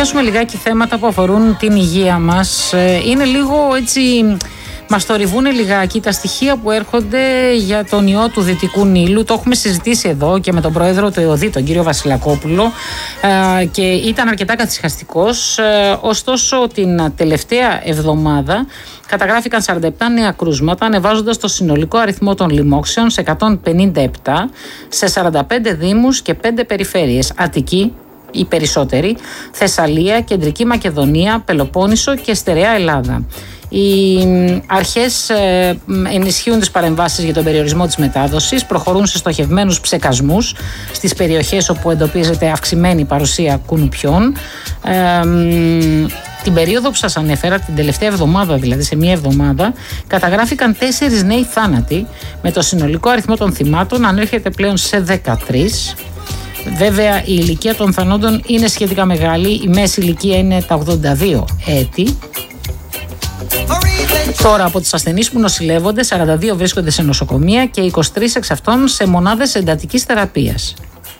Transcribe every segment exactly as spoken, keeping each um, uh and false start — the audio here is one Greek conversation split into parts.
πιάσουμε λιγάκι θέματα που αφορούν την υγεία μας. Είναι λίγο έτσι, μας θορυβούν λιγάκι τα στοιχεία που έρχονται για τον ιό του Δυτικού Νείλου. Το έχουμε συζητήσει εδώ και με τον πρόεδρο του ΕΟΔΗ, τον κύριο Βασιλακόπουλο, και ήταν αρκετά καθυσυχαστικός. Ωστόσο, την τελευταία εβδομάδα καταγράφηκαν σαράντα επτά νέα κρούσματα, ανεβάζοντας το συνολικό αριθμό των λοιμόξεων σε εκατόν πενήντα επτά σε σαράντα πέντε δήμους και πέντε περιφέρειες. Αττική, οι περισσότεροι, Θεσσαλία, Κεντρική Μακεδονία, Πελοπόννησο και Στερεά Ελλάδα. Οι αρχές ενισχύουν τις παρεμβάσεις για τον περιορισμό της μετάδοσης, προχωρούν σε στοχευμένους ψεκασμούς στις περιοχές όπου εντοπίζεται αυξημένη παρουσία κουνουπιών. Ε, την περίοδο που σας ανέφερα, την τελευταία εβδομάδα, δηλαδή σε μία εβδομάδα, καταγράφηκαν τέσσερις νέοι θάνατοι, με το συνολικό αριθμό των θυμάτων να ανέρχεται πλέον σε δεκατρείς. Βέβαια, η ηλικία των θανόντων είναι σχετικά μεγάλη, η μέση ηλικία είναι τα ογδόντα δύο έτη. Τώρα, από τους ασθενείς που νοσηλεύονται, σαράντα δύο βρίσκονται σε νοσοκομεία και είκοσι τρεις εξ αυτών σε μονάδες εντατικής θεραπείας.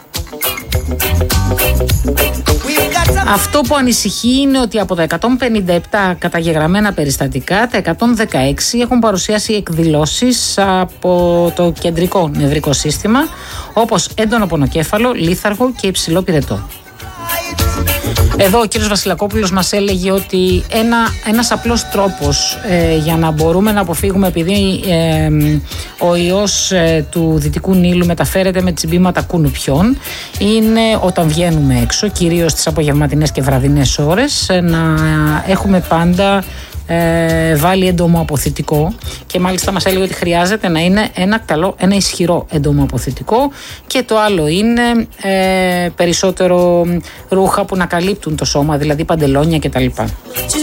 Αυτό που ανησυχεί είναι ότι από τα εκατόν πενήντα επτά καταγεγραμμένα περιστατικά, τα εκατόν δεκαέξι έχουν παρουσιάσει εκδηλώσεις από το κεντρικό νευρικό σύστημα, όπως έντονο πονοκέφαλο, λίθαργο και υψηλό πυρετό. Εδώ ο κύριος Βασιλακόπουλος μας έλεγε ότι ένα, ένας απλός τρόπος ε, για να μπορούμε να αποφύγουμε, επειδή ε, ο ιός ε, του Δυτικού Νείλου μεταφέρεται με τσιμπήματα κουνουπιών, είναι όταν βγαίνουμε έξω, κυρίως τις απογευματινές και βραδινές ώρες, ε, να έχουμε πάντα Ε, βάλει εντομοαποθητικό, και μάλιστα μας έλεγε ότι χρειάζεται να είναι ένα καλό, ένα ισχυρό εντομοαποθητικό, και το άλλο είναι ε, περισσότερο ρούχα που να καλύπτουν το σώμα, δηλαδή παντελόνια κτλ.